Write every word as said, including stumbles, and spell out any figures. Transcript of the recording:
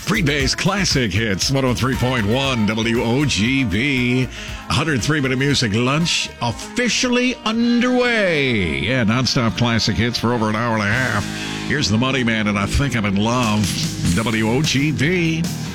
Green Bay's Classic Hits, one oh three point one W O G B. one hundred three minute music lunch officially underway. Yeah, nonstop classic hits for over an hour and a half. Here's the Money Man, and I think I'm in love. W O G B.